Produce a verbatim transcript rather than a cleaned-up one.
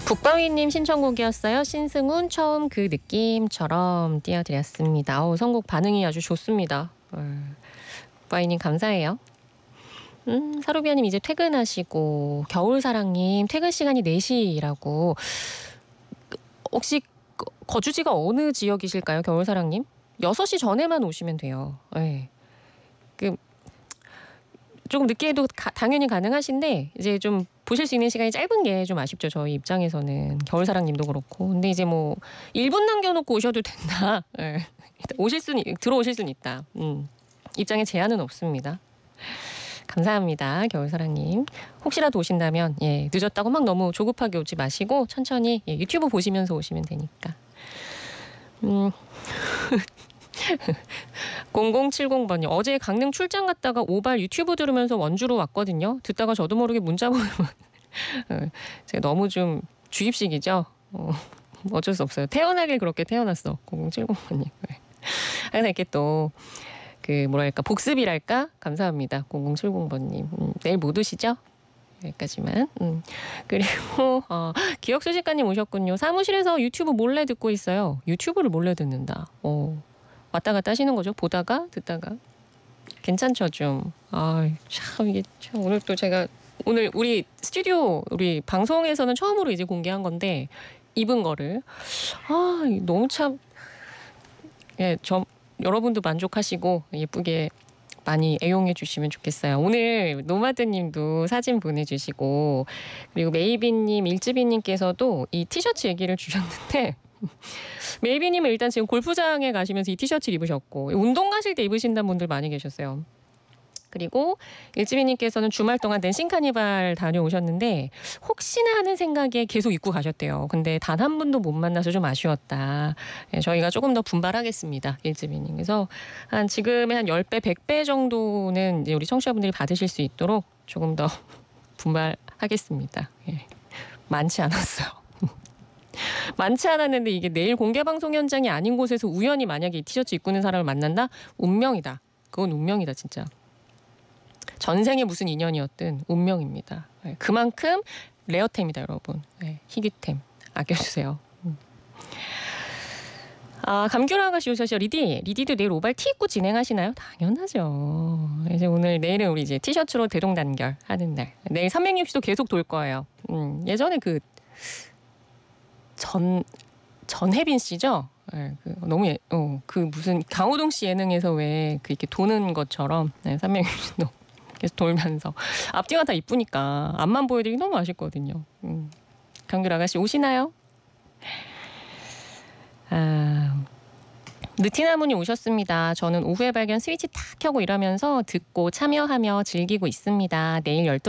북바위님 신청곡이었어요. 신승훈 처음 그 느낌처럼 띄워드렸습니다. 어우, 선곡 반응이 아주 좋습니다. 북바위님 감사해요. 음, 사루비아님 이제 퇴근하시고, 겨울사랑님 퇴근 시간이 네 시라고. 혹시 거주지가 어느 지역이실까요, 겨울사랑님? 여섯 시 전에만 오시면 돼요. 네. 그 조금 늦게 해도 가, 당연히 가능하신데 이제 좀 보실 수 있는 시간이 짧은 게 좀 아쉽죠. 저희 입장에서는. 겨울사랑님도 그렇고. 근데 이제 뭐 일 분 남겨놓고 오셔도 된다. 네. 오실 수는 들어오실 수는 있다. 음. 입장에 제한은 없습니다. 감사합니다. 겨울사랑님. 혹시라도 오신다면 예, 늦었다고 막 너무 조급하게 오지 마시고 천천히 예, 유튜브 보시면서 오시면 되니까. 음. 공공칠공번님 어제 강릉 출장 갔다가 오발 유튜브 들으면서 원주로 왔거든요. 듣다가 저도 모르게 문자 보내면 제가 너무 좀 주입식이죠. 어, 어쩔 수 없어요. 태어나길 그렇게 태어났어. 공공칠공번님. 항상 이렇게 또 그 뭐랄까 복습이랄까 감사합니다. 공공칠공번님. 음, 내일 못 오시죠? 여기까지만. 음. 그리고 어, 기억수집가님 오셨군요. 사무실에서 유튜브 몰래 듣고 있어요. 유튜브를 몰래 듣는다. 어. 왔다 갔다 하시는 거죠. 보다가 듣다가. 괜찮죠 좀. 아, 참 이게 참 오늘 또 제가 오늘 우리 스튜디오 우리 방송에서는 처음으로 이제 공개한 건데 입은 거를 아 너무 참 예, 저 여러분도 만족하시고 예쁘게 많이 애용해 주시면 좋겠어요. 오늘 노마드님도 사진 보내주시고 그리고 메이비님, 일지비님께서도 이 티셔츠 얘기를 주셨는데 메이비님은 일단 지금 골프장에 가시면서 이 티셔츠를 입으셨고 운동 가실 때 입으신다는 분들 많이 계셨어요. 그리고 일지비님께서는 주말 동안 댄싱 카니발 다녀오셨는데 혹시나 하는 생각에 계속 입고 가셨대요. 근데 단 한 분도 못 만나서 좀 아쉬웠다. 예, 저희가 조금 더 분발하겠습니다. 일지비님. 그래서 한 지금의 한 십 배, 백 배 정도는 이제 우리 청취자분들이 받으실 수 있도록 조금 더 분발하겠습니다. 예, 많지 않았어요. 많지 않았는데 이게 내일 공개 방송 현장이 아닌 곳에서 우연히 만약에 이 티셔츠 입고 있는 사람을 만난다? 운명이다. 그건 운명이다 진짜. 전생에 무슨 인연이었든 운명입니다. 네, 그만큼 레어템이다 여러분. 네, 희귀템 아껴주세요. 음. 아, 감귤 아가씨 오셔서 리디, 리디도 내일 오발 티 입고 진행하시나요? 당연하죠. 이제 오늘 내일은 우리 이제 티셔츠로 대동단결 하는 날. 내일 삼백육십 도 계속 돌 거예요. 음, 예전에 그 전 전혜빈 씨죠? 네, 그 너무 예, 어, 그 무슨 강호동 씨 예능에서 왜 그 이렇게 도는 것처럼 네, 삼백육십 도 계속 돌면서 앞뒤가 다 이쁘니까 앞만 보여드리기 너무 아쉽거든요. 음. 감귤 아가씨 오시나요? 아, 느티나무님 오셨습니다. 저는 오후에 발견 스위치 탁 켜고 일하면서 듣고 참여하며 즐기고 있습니다. 내일 열두